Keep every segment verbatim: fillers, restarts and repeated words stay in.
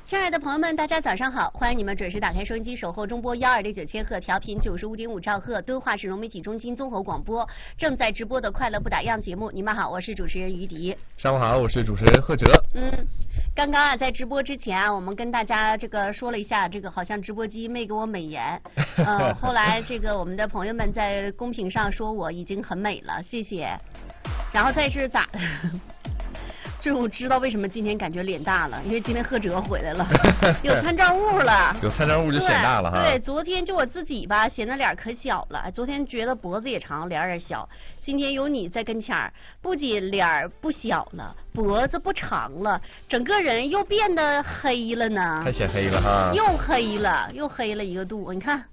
亲爱的朋友们，大家早上好！欢迎你们准时打开收音机，守候中波幺二零九千赫，调频九十五点五兆赫，敦化市融媒体中心综合广播正在直播的《快乐不打烊》节目。你们好，我是主持人于迪。 上午好，我是主持人贺哲。 嗯，刚刚啊，在直播之前啊，我们跟大家这个说了一下，这个好像直播机没给我美颜。呃，后来这个我们的朋友们在公屏上说我已经很美了，谢谢。然后再是咋的？这我知道为什么今天感觉脸大了，因为今天贺哲回来了，有参照物了， 有参照物就显大了哈。 对，昨天就我自己吧，显得脸可小了。昨天觉得脖子也长，脸也小。今天有你在跟前儿，不仅脸不小了，脖子不长了，整个人又变得黑了呢。 太显黑了哈。 又黑了，又黑了一个度，你看，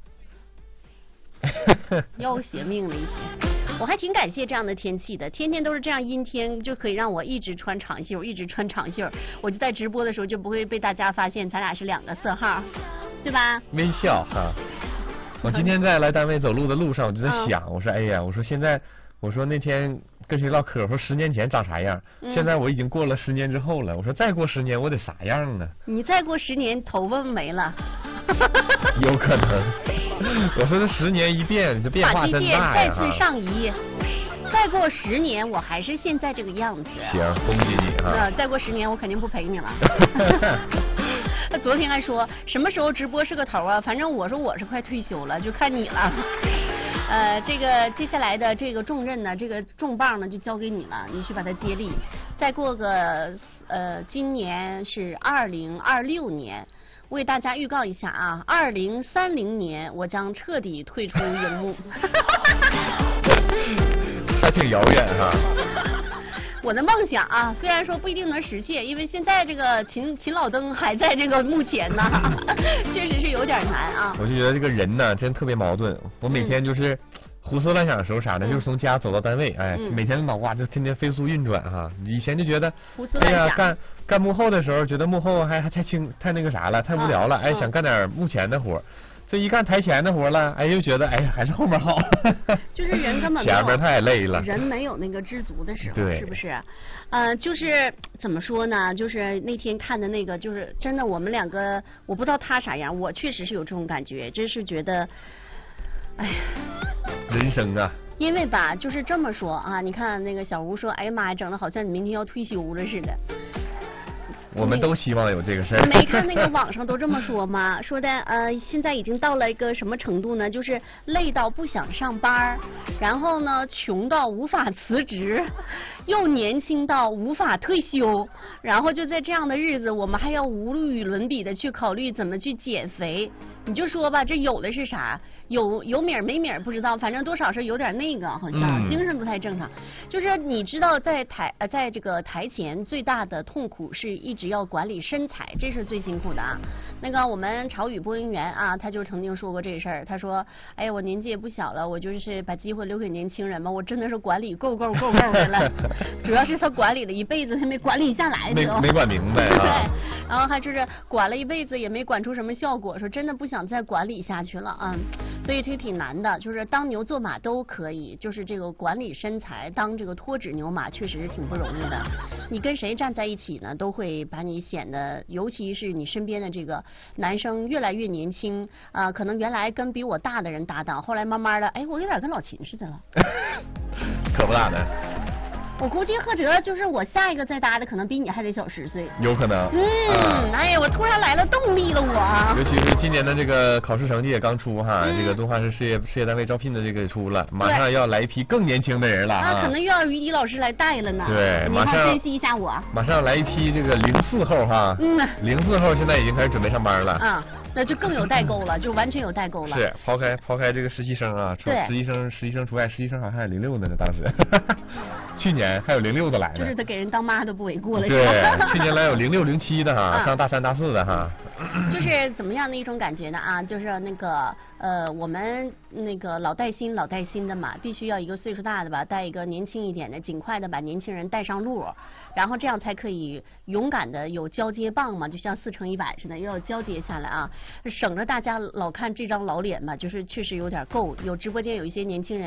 又邪命了一些。我还挺感谢这样的天气的，天天都是这样阴天，就可以让我一直穿长袖，一直穿长袖，我就在直播的时候就不会被大家发现咱俩是两个色号，对吧？ 微笑哈。我今天在来单位走路的路上，我就在想，嗯、我说哎呀，我说现在，我说那天跟谁唠嗑，我说十年前长啥样，嗯、现在我已经过了十年之后了，我说再过十年我得啥样呢？ 你再过十年头发没了。 有可能。我说这十年一变，这变化真大呀！ 再次上移，再过十年我还是现在这个样子。 行，恭喜你哈！ 呃，再过十年我肯定不陪你了。他昨天还说什么时候直播是个头啊？反正我说我是快退休了，就看你了。呃，这个接下来的这个重任呢，这个重磅呢就交给你了，你去把它接力。再过个呃，今年是二零二六年。为大家预告一下啊，二零三零年我将彻底退出荧幕。 还挺遥远哈。 我的梦想啊，虽然说不一定能实现，因为现在这个秦秦老登还在这个幕前呢，确实是有点难啊。 我就觉得这个人呢，真特别矛盾。我每天就是。嗯胡思乱想的时候啥的，嗯、就是从家走到单位，哎，嗯、每天的脑瓜就天天飞速运转哈。以前就觉得，哎呀，干干幕后的时候，觉得幕后还还太轻太那个啥了，太无聊了，嗯、哎，想干点幕前的活。这一干台前的活了，哎，又觉得哎呀，还是后面好。 就是人根本前面太累了， 人没有那个知足的时候， 对， 是不是？呃，就是怎么说呢？就是那天看的那个，就是真的，我们两个，我不知道他啥样，我确实是有这种感觉，真是觉得。哎呀， 人生啊！ 因为吧，就是这么说啊，你看那个小吴说，哎呀妈呀，整的好像你明天要退休了似的。 我们都希望有这个事儿。 没看那个网上都这么说吗？说的呃，现在已经到了一个什么程度呢？就是累到不想上班，然后呢，穷到无法辞职，又年轻到无法退休，然后就在这样的日子，我们还要无与伦比的去考虑怎么去减肥。你就说吧，这有的是啥？有有米儿没米儿不知道，反正多少是有点那个，好像、嗯、精神不太正常。就是你知道在台呃在这个台前最大的痛苦是一直要管理身材，这是最辛苦的啊。那个我们朝雨播音员啊，他就曾经说过这事儿，他说，哎呀，我年纪也不小了，我就是把机会留给年轻人嘛，我真的是管理够够够够的了。主要是他管理了一辈子，他没管理下来， 没没管明白啊。 对，然后还就是管了一辈子也没管出什么效果，说真的不想再管理下去了啊。所以这挺难的，就是当牛做马都可以，就是这个管理身材，当这个脱脂牛马确实是挺不容易的。你跟谁站在一起呢，都会把你显得，尤其是你身边的这个男生越来越年轻啊、呃，可能原来跟比我大的人搭档，后来慢慢的，哎，我有点跟老秦似的了。 可不咋的。 我估计贺哲就是我下一个再搭的，可能比你还得小十岁。 有可能。 嗯，啊、哎呀，我突然来了动力了我。 尤其是今年的这个考试成绩也刚出哈，嗯、这个敦化市事业事业单位招聘的这个也出了，马上要来一批更年轻的人了啊。 那可能又要于迪老师来带了呢。 对， 马上珍惜一下我。 马上要来一批这个零四后哈。嗯。零四后现在已经开始准备上班了。 啊。那就更有代沟了，就完全有代沟了。 是抛开抛开这个实习生啊，除实习生实习生除外，实习生好像还有零六的呢，当时。去年还有零六的来的。 就是他给人当妈都不为过了。 对，去年来有零六零七的哈，啊、上大三大四的哈。 就是怎么样的一种感觉呢啊？就是那个呃，我们那个老带新老带新的嘛，必须要一个岁数大的吧，带一个年轻一点的，尽快的把年轻人带上路，然后这样才可以勇敢的有交接棒嘛，就像四乘一百似的，要有交接下来啊，省着大家老看这张老脸嘛，就是确实有点够。有直播间有一些年轻人。